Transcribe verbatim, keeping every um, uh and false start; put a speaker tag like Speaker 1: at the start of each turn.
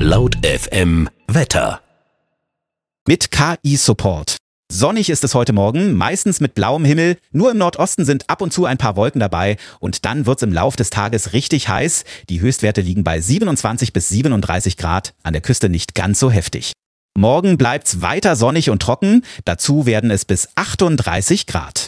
Speaker 1: Laut F M Wetter.
Speaker 2: Mit K I-Support. Sonnig ist es heute Morgen, meistens mit blauem Himmel. Nur im Nordosten sind ab und zu ein paar Wolken dabei. Und dann wird's im Lauf des Tages richtig heiß. Die Höchstwerte liegen bei siebenundzwanzig bis siebenunddreißig Grad, an der Küste nicht ganz so heftig. Morgen bleibt's weiter sonnig und trocken. Dazu werden es bis achtunddreißig Grad.